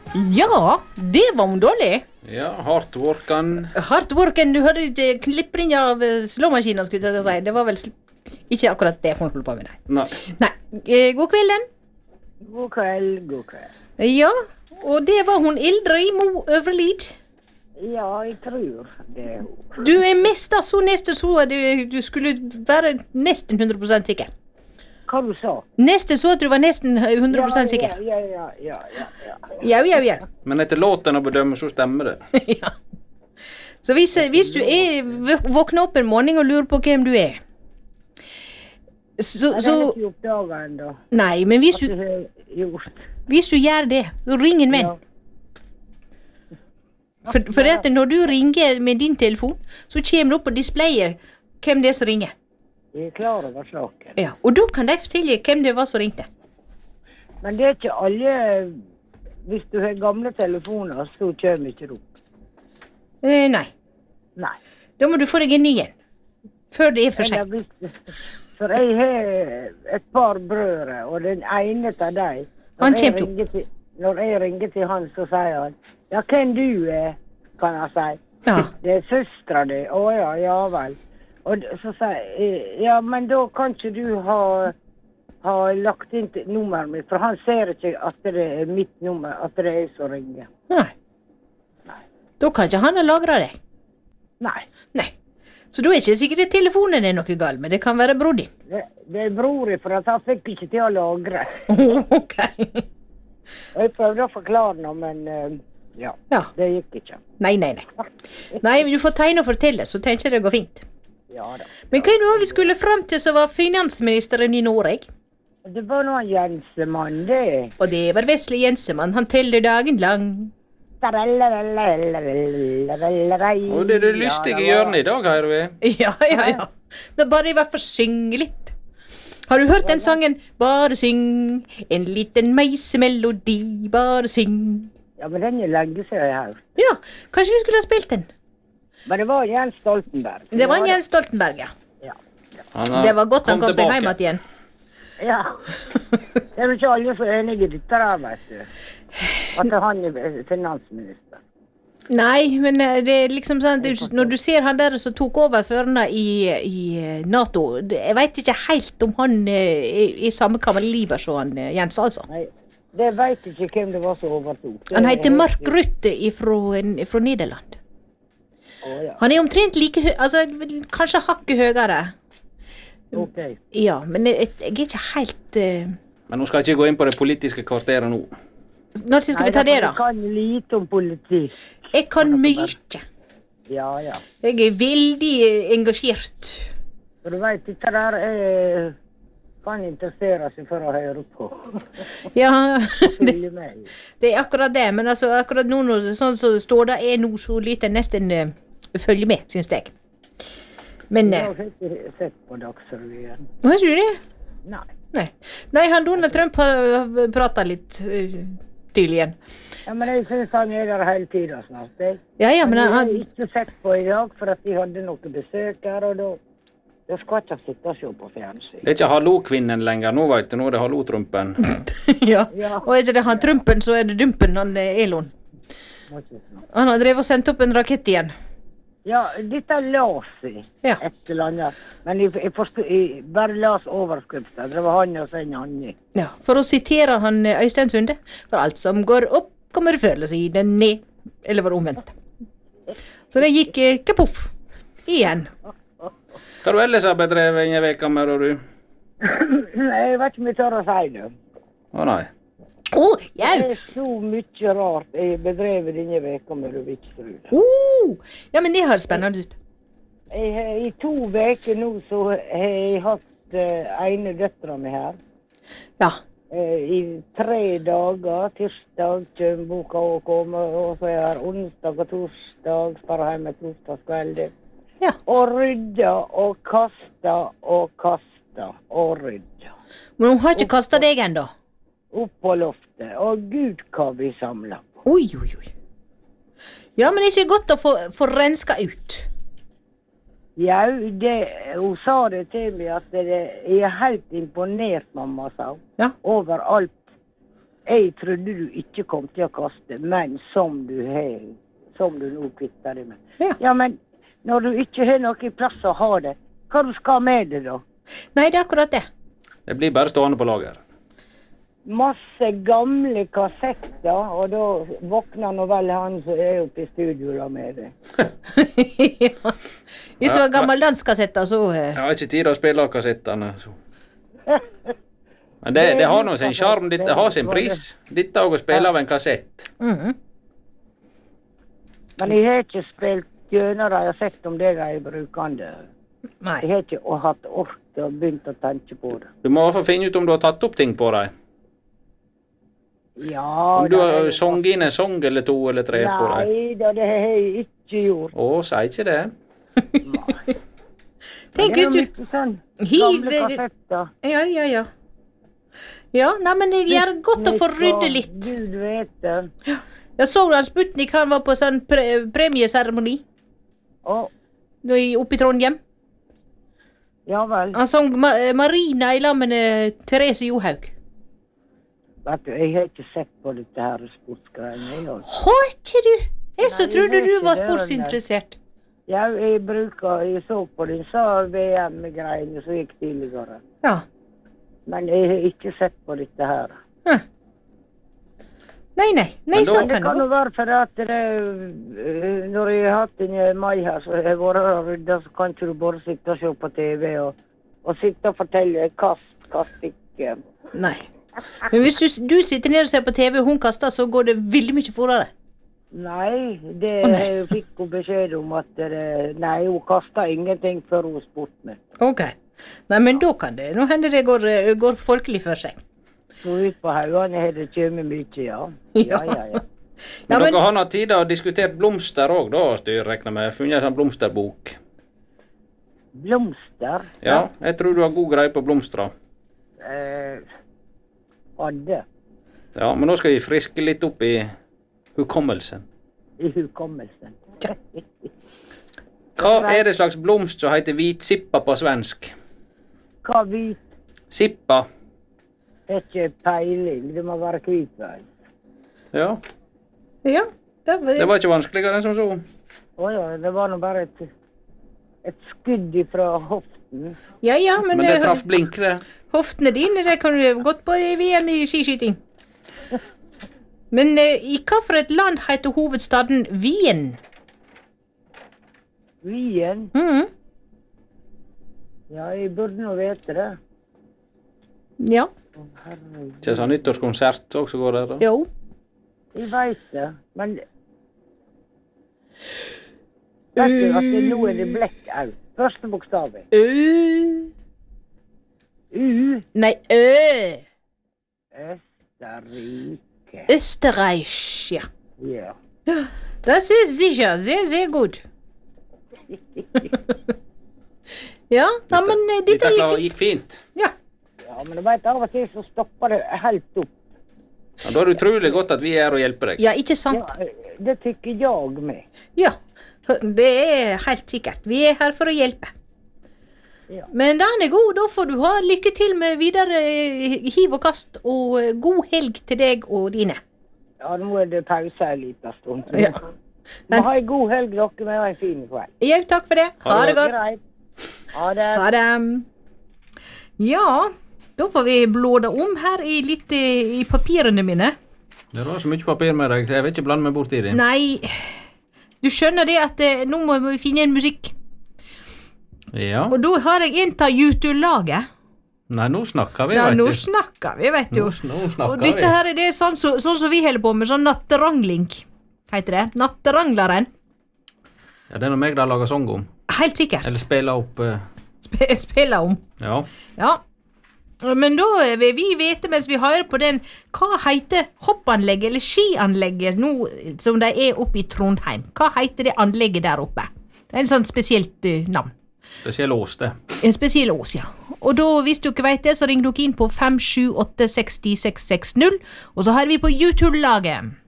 Ja, det var hun dårlig. Ja, hardt workan. Hardt worken, du hørte ikke klippring av slåmaskinen, skulle jeg si. Det var vel ikke akkurat det hun holdt på med, Nei. Nei. God kvelden. God kveld, god kveld. Ja, og det var hun Ildrid Mo Øvrelid. Ja, jeg tror det er hun. Du er mest så neste så du skulle være nesten 100% sikker. Hva du sa? Neste så at du var nesten 100% sikker. Ja. Men etter låten å bedømme, så stemmer det. Ja. Så hvis du våkner opp en morgen og lurer på hvem du er, så Jeg har ikke oppdaget enda. Nei, men hvis Hva har jeg gjort? du gjør det, så ring en venn. Ja. For at når du ringer med din telefon, så kommer det opp på displayet hvem det er som ringer. Jeg er klar over saken. Ja, og da kan de fortelle hvem det var som ringte. Men det er ikke alle. Hvis du har gamle telefoner, så kommer ikke det opp. Nei. Nei. Da må du få deg en ny en. Før det er for Eller sent. for jeg har et par brødre, og den ene av dem Han kommer opp. Når jeg ringer til han, så sier han, ja, hvem du er, kan jeg si. Ja. Det er søstra di. Å ja, ja vel. Og så sier jeg, ja, men da kan ikke du ha lagt inn nummeret mitt, for han ser ikke at det er mitt nummer, at det er jeg som ringer. Nei. Da kan ikke han ha lagret deg. Nei. Nei. Så da er ikke sikkert at telefonen er noe galt, men det kan være bror din. Det er bror i, for at han fikk ikke til å lagre. Ok. Og jeg prøvde å forklare noe, men ja, det gikk ikke. Nei. Nei, men du får tegne og fortelle, så tenker jeg det går fint. Ja da. Men hva er det vi skulle frem til som var finansministeren i Norge? Det var noe Jensemann, det. Og det var Vesle Jensemann, han teller dagen lang. Og det er det lystige hjørnet i dag, hører vi. Ja. Da bare i hvert fall synge litt. Har du hørt den sangen? Bare syng, en liten meisemelodi, bare syng. Ja, men den er lenge siden jeg har hørt. Ja, kanskje vi skulle ha spilt den? Men det var Jens Stoltenberg. Det var Jens Stoltenberg, ja. Det var godt han kom seg hjem igjen. Ja. Det er jo ikke alle så enige i dette der, vet du. At han er finansminister. Nei, men det er liksom sånn, når du ser han der som tok over førerne i NATO, jeg vet ikke helt om han er i samme kaliber som han Jens, altså. Nei, det vet ikke hvem det var som overtok. Han heter Mark Rutte fra Nederland. Ja. Han er omtrent like altså kanskje hakket høyere. Ok. Ja, men jeg er ikke helt Men nå skal jeg ikke gå inn på det politiske kvarteret nå. Når skal vi ta det da? Jeg kan lite om politikk. Jeg kan mye. Ja. Jeg er veldig engasjert. For du vet, dette der kan interessere seg for å høre på. Ja, Følge med. det er akkurat det, men altså akkurat nå, sånn som står det er nå så lite nesten følge med, synes jeg. Men Jeg har ikke sett på Dagsrevyen. hva sier du det? Nei. Han Donald Trump har pratet litt tydelig igjen. Ja, men jeg synes han er der hele tiden snart. Ja, men jeg har han ikke sett på i dag, for at de hadde noe besøk her, og da skal jeg ikke sitte og se på fjernsyn. Det er ikke hallo-kvinnen lenger, nå vet du, nå er det hallo-trumpen. ja. Ja. Og er ikke det han Trumpen, så er det Dumpen, han Elon. Må ikke snakke. Han har drevet og sendt opp en rakett igjen. Ja, dette las jeg Ja. et eller annet. Men jeg bare las overskriften. Det var han og så en annen. Ja, for å sitere han Øystein Sunde, for alt som går opp, kommer før eller siden ned. Eller var det omvendt. Så det gikk kapuff. Igjen. Hva du ellers har bedrevet denne veka med, du? Jeg vet ikke om jeg tør å si det. Å nei. Det Jau! er så mye rart jeg bedrevet denne veka med du ikke tror det. Ja, men det høres spennende ut. I 2 veker nå så har jeg hatt ene døtra mi her. Ja. I 3 dager, tirsdag kommer boka å komme, og så er det onsdag og torsdag, sparer hjemme torsdagskveld. Ja. Og rydda og kasta og rydda. Men hun har ikke kastet deg ennå. Opp på loftet, og Gud hva vi samler på. Oi. Ja, men det er ikke godt å få renska ut. Ja, hun sa det til meg at jeg er helt imponert, mamma sa hun. Ja. Over alt Jeg trodde du ikke kom til å kaste, men som du nå kvitter deg med. Ja. Ja, men når du ikke har noe plass å ha det, hva du skal med det da? Nei, det er akkurat det. Det blir bare stående på lager. Masse gamle kassetter, og da våkner nå vel han som er oppe i studio da med det. Ja. Hvis det var gammel danskassetter, så... Jeg har ikke tid å spille av kassettene. Så. Men det har nå sin charm, det har sin pris. Dette å spille av en kassett. Mhm. Men jeg har ikke spilt gjennom det, jeg har sett om det er brukende. Nei. Jeg har ikke hatt ork til å begynne å tenke på det. Du må i hvert fall finne ut om du har tatt opp ting på deg. Ja, Om du har sunget inn en sang eller 2 eller 3 på deg. Nei, det har jeg ikke gjort. Å, si ikke det. Tenk hvis du... Det er sånn Hiv- gamle kassetter. Ja. Ja, nei, men jeg gjør godt å få rydde litt. Gud vet det. Jeg så han Sputnik, han var på sånn premieseremoni oppe i Trondheim. Ja vel. Han sang Marina i lag med Therese Johaug. Vet du, jeg har ikke sett på dette her sportsgreiene. Har ikke du? Jeg så Nei, trodde jeg du vet var ikke det, sportsinteressert. Ja, jeg så på disse VM-greiene som gikk tidligere. Ja. Men jeg har ikke sett på dette her. Hm. Nei, Men da- sånn Det kan kan det jo gå. være for at når jeg har hatt en mai her, så har jeg vært her og ryddet, så kan ikke du bare sitte og se på TV og sitte og fortelle kast ikke. Nei. Men hvis du sitter nede og ser på TV, og hun kaster, så går det veldig mye fortere. Nei, det nei. fikk hun beskjed om at nei, hun kastet ingenting før hun spurte meg. Ok. Nei, men da kan det. Nå hender det går folkelig for seg. Så ut på haugene har det kommet mye, ja. Ja. Ja. Ja, Men men, dere har nå tid å diskutere blomster òg, da, styr, regner med. Funnet en sånn blomsterbok. Blomster Ja, jeg tror du har god greie på blomster. hadde Ja, men nå skal vi friske litt opp i hukommelsen. i hukommelsen. Hva er det slags blomst som heter hvitsippa på svensk? Hva hvit Sippa. er ikke peiling, det må være hvitvei. Ja, ja, det var, det var ikke vanskeligere enn som så. Åja, det var nå bare et skudd ifra hoften. ja, men, Men det traff blink, det. hoftene dine, det kan du godt på i VM i skiskyting. Men i hva for et land heter hovedstaden Wien? Wien? Mhm. Ja, jeg burde nå vite det. Ja, Herregud. Ikke sånn nyttårskonsert også går der, da. jo. Jeg vet det, men vet du at nå er det blackout? Første bokstaven. Nei, Østerrike. Österreich, ja. Ja. Das ist sicher, sehr, sehr gut. Ja, ja, men dette Gikk fint. Ja. Ja, men du vet, av og til så stopper det helt opp. Ja, da er det utrolig godt at vi er her og hjelper deg. Ja, ikke sant? Ja, det tykker jeg med. Ja, det er helt sikkert. Vi er her for å hjelpe. Ja. Men den er god, da får du ha lykke til med videre hiv og kast, og god helg til deg og dine. Ja, nå er det pause en liten stund. Ja. Må ha en god helg, dere, med en fin kveld. Ja, takk for det. Ha det godt. Greit. Ha det. Ha det. Ja, da får vi blåda om her litt i papirene mine. Det var så mye papir med deg, jeg vil ikke blande meg bort i det. Nei, du skjønner det at nå må vi finne en musikk. Ja. Og da har jeg en av YouTube-laget. Nei, nå snakker vi, Ja, vet nå du. snakker vi, vet du. Nå Og snakker dette vi. her er det sånn som vi holder på med, sånn natterangling, heter det. Natterangleren. Ja, det er noe meg der lager sang om. Helt sikkert. Eller spiller opp, Spiller om. ja. Ja. Men da vil vi vite mens vi hører på den, hva heter hoppanlegget eller skianlegget nå som de er oppe i Trondheim? Hva heter det anlegget der oppe? Det er en sånn spesielt navn. Spesiell ås, det. En spesiell ås, ja. Og da, hvis dere vet det, så ring dere inn på 578 60 660, og så har vi på YouTube-laget.